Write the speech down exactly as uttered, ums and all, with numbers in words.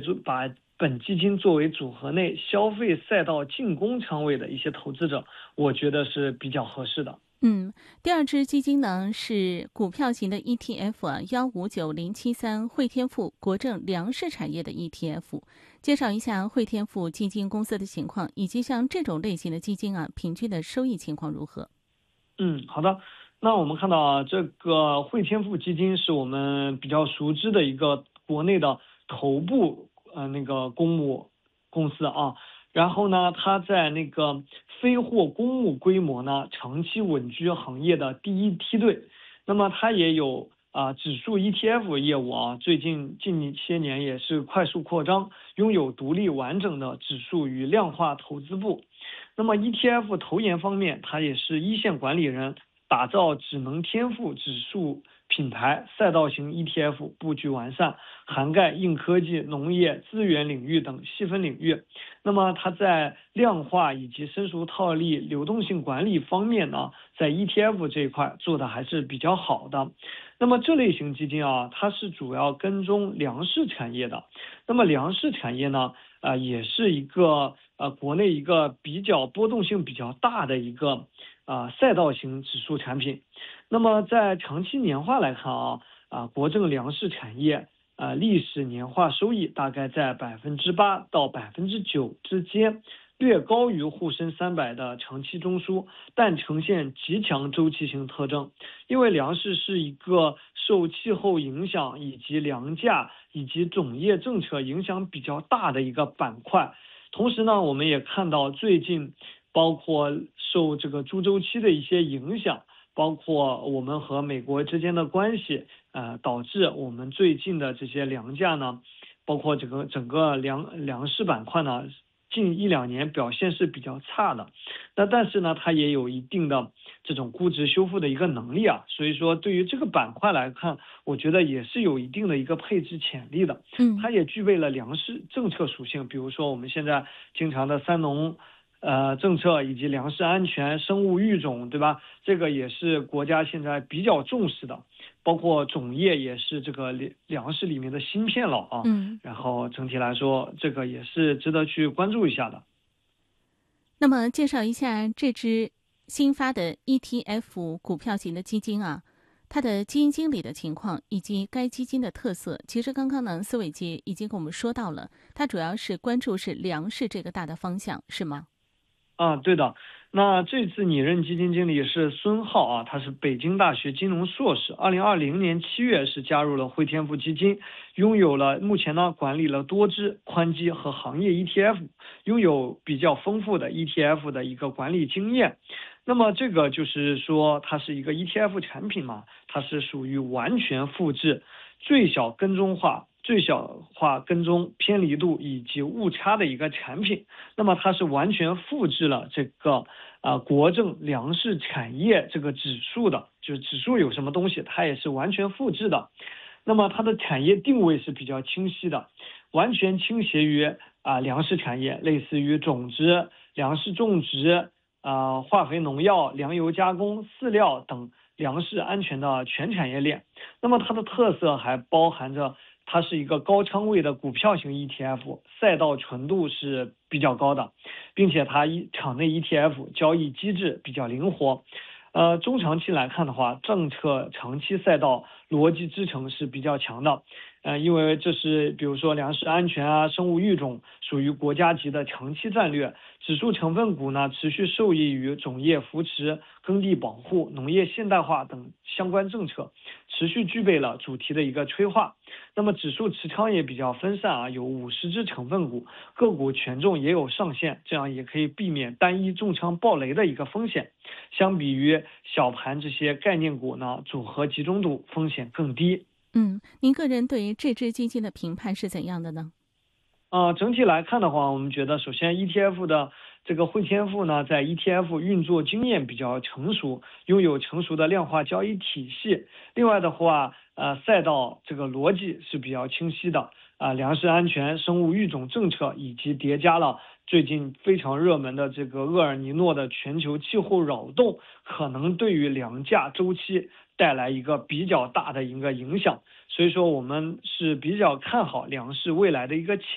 做把本基金作为组合内消费赛道进攻仓位的一些投资者，我觉得是比较合适的。 嗯，第二支基金呢是股票型的 E T F 啊，幺五九零七三汇添富国证粮食产业的 E T F。介绍一下汇添富基金公司的情况，以及像这种类型的基金啊，平均的收益情况如何？ 嗯，好的。那我们看到啊，这个汇添富基金是我们比较熟知的一个国内的头部呃那个公募公司啊。然后呢，它在那个非货公募规模呢，长期稳居行业的第一梯队。那么它也有啊、呃指数 E T F 业务啊，最近近些年也是快速扩张，拥有独立完整的指数与量化投资部。那么 E T F 投研方面，它也是一线管理人，打造智能天赋指数品牌，赛道型 E T F 布局完善，涵盖硬科技、农业、资源领域等细分领域。那么它在量化以及申赎套利、流动性管理方面呢，在 E T F 这一块做的还是比较好的。那么这类型基金啊，它是主要跟踪粮食产业的。那么粮食产业呢，呃，也是一个呃国内一个比较波动性比较大的一个啊、呃、赛道型指数产品。那么在长期年化来看啊，啊、国证粮食产业啊、呃、历史年化收益大概在百分之八到百分之九之间，略高于沪深三百的长期中枢，但呈现极强周期性特征。因为粮食是一个受气候影响以及粮价以及种业政策影响比较大的一个板块。同时呢，我们也看到最近包括受这个猪周期的一些影响，包括我们和美国之间的关系，呃，导致我们最近的这些粮价呢，包括这个整个粮粮食板块呢，近一两年表现是比较差的。那但是呢，它也有一定的这种估值修复的一个能力啊，所以说对于这个板块来看，我觉得也是有一定的一个配置潜力的。 嗯。 它也具备了粮食政策属性，比如说我们现在经常的三农呃政策以及粮食安全、生物育种，对吧？这个也是国家现在比较重视的，包括种业也是这个粮粮食里面的芯片了啊。 嗯。 然后整体来说，这个也是值得去关注一下的。 那么介绍一下这支新发的 E T F 股票型的基金啊，它的基金经理的情况以及该基金的特色。其实刚刚呢，思伟杰已经跟我们说到了，它主要是关注是粮食这个大的方向，是吗？ 啊，对的。那这次拟任基金经理是孙浩啊，他是北京大学金融硕士，二零二零年七月是加入了汇添富基金，拥有了目前呢管理了多支宽基和行业 E T F，拥有比较丰富的 E T F 的一个管理经验。那么这个就是说，它是一个 E T F 产品嘛，它是属于完全复制、最小跟踪化。最小化跟踪偏离度以及误差的一个产品。那么它是完全复制了这个呃国证粮食产业这个指数的，就是指数有什么东西，它也是完全复制的。那么它的产业定位是比较清晰的，完全倾斜于啊、呃、粮食产业，类似于种植、粮食种植、啊、呃、化肥农药、粮油加工、饲料等粮食安全的全产业链。那么它的特色还包含着它是一个高仓位的股票型 E T F， 赛道纯度是比较高的，并且它一场内 E T F 交易机制比较灵活。呃，中长期来看的话，政策长期赛道逻辑支撑是比较强的。呃，因为这是比如说粮食安全啊、生物育种属于国家级的长期战略，指数成分股呢持续受益于种业扶持、耕地保护、农业现代化等相关政策，持续具备了主题的一个催化。那么指数持仓也比较分散啊，有五十只成分股，个股权重也有上限，这样也可以避免单一重仓暴雷的一个风险。相比于小盘这些概念股呢，组合集中度风险更低。 嗯，您个人对于这支基金的评判是怎样的呢？ 呃，整体来看的话，我们觉得首先 E T F 的这个汇添富呢，在 E T F 运作经验比较成熟，拥有成熟的量化交易体系。另外的话，呃，赛道这个逻辑是比较清晰的啊、呃，粮食安全、生物育种政策以及叠加了最近非常热门的这个厄尔尼诺的全球气候扰动，可能对于粮价周期带来一个比较大的一个影响。所以说，我们是比较看好粮食未来的一个前